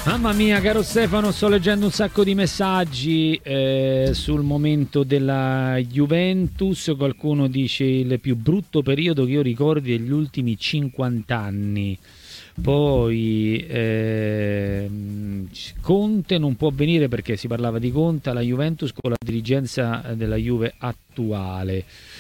Mamma mia, caro Stefano, sto leggendo un sacco di messaggi sul momento della Juventus. Qualcuno dice il più brutto periodo che io ricordi degli ultimi 50 anni. Poi Conte non può venire perché si parlava di Conte alla Juventus con la dirigenza della Juve attuale.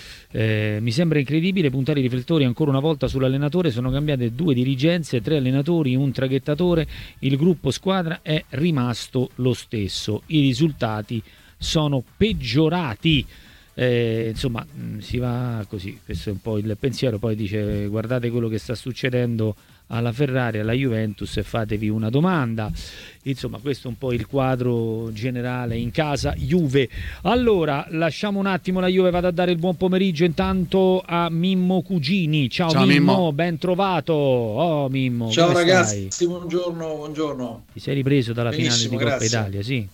Mi sembra incredibile puntare i riflettori ancora una volta sull'allenatore. Sono cambiate 2 dirigenze, 3 allenatori, un traghettatore. Il gruppo squadra è rimasto lo stesso. I risultati sono peggiorati. Insomma, si va così. Questo è un po' il pensiero. Poi dice: guardate quello che sta succedendo alla Ferrari, alla Juventus, e fatevi una domanda. Insomma, questo è un po' il quadro generale in casa Juve. Allora, lasciamo un attimo la Juve, vado a dare il buon pomeriggio intanto a Mimmo Cugini. Ciao Mimmo, ben trovato. Oh Mimmo, ciao ragazzi, stai? Buongiorno. Ti sei ripreso dalla Benissimo, finale di Coppa grazie. Italia, sì?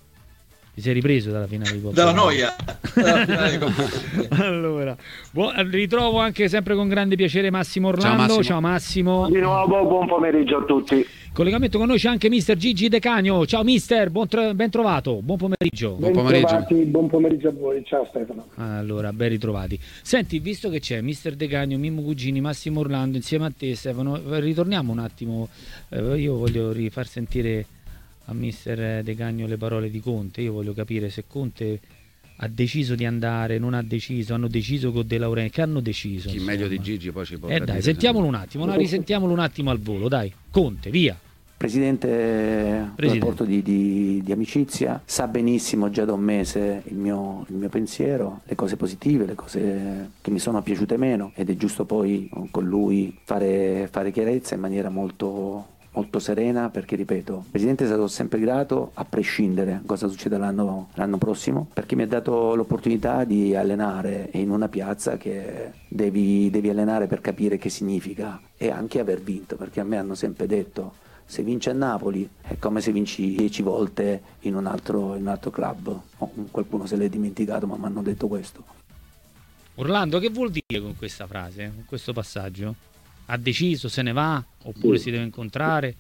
Ti sei ripreso dalla finale di Coppa Dalla Italia? noia dalla finale di Coppa Italia. Allora, ritrovo anche sempre con grande piacere Massimo Orlando. Ciao Massimo. Di nuovo buon pomeriggio a tutti. Collegamento con noi c'è anche mister Gigi De Cagno. Ciao mister, ben trovato, buon pomeriggio. Buon pomeriggio a voi, ciao Stefano. Allora, ben ritrovati. Senti, visto che c'è mister De Cagno, Mimmo Cugini, Massimo Orlando insieme a te Stefano, ritorniamo un attimo, io voglio rifar sentire a mister De Cagno le parole di Conte. Io voglio capire se Conte ha deciso di andare, non ha deciso, hanno deciso con De Laurentiis, che hanno deciso. Chi meglio di Gigi poi ci può dai, dire, sentiamolo un attimo, risentiamolo un attimo al volo, dai. Conte, via. Presidente, un rapporto di amicizia, sa benissimo già da un mese il mio pensiero, le cose positive, le cose che mi sono piaciute meno, ed è giusto poi con lui fare chiarezza in maniera molto serena, perché ripeto, il Presidente è stato sempre grato a prescindere cosa succede l'anno prossimo, perché mi ha dato l'opportunità di allenare in una piazza che devi allenare per capire che significa, e anche aver vinto, perché a me hanno sempre detto: se vinci a Napoli è come se vinci 10 volte in un altro club. Qualcuno se l'è dimenticato, ma mi hanno detto questo. Orlando, che vuol dire con questa frase, con questo passaggio? Ha deciso, se ne va, oppure si deve incontrare?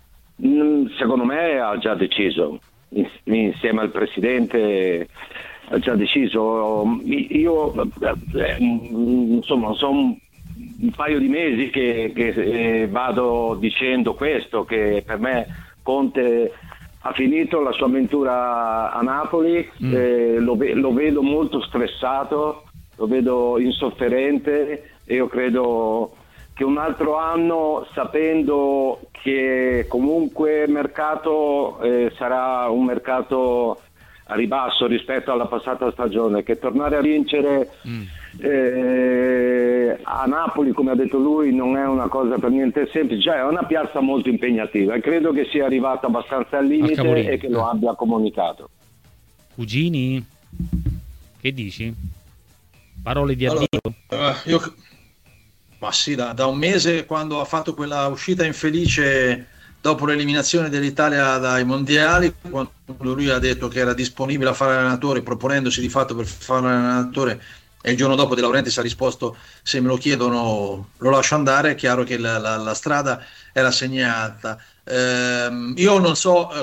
Secondo me ha già deciso, insieme al Presidente ha già deciso. Io insomma sono un paio di mesi che vado dicendo questo, che per me Conte ha finito la sua avventura a Napoli, lo vedo molto stressato, lo vedo insofferente, e io credo che un altro anno, sapendo che comunque il mercato sarà un mercato a ribasso rispetto alla passata stagione, che tornare a vincere a Napoli, come ha detto lui, non è una cosa per niente semplice, cioè è una piazza molto impegnativa, e credo che sia arrivato abbastanza al limite e che lo abbia comunicato. Cugini, che dici? Parole di addio? Ma sì, da un mese, quando ha fatto quella uscita infelice dopo l'eliminazione dell'Italia dai mondiali, quando lui ha detto che era disponibile a fare allenatore, proponendosi di fatto per fare allenatore, e il giorno dopo De Laurentiis ha risposto: se me lo chiedono lo lascio andare. È chiaro che la strada era segnata. Io non so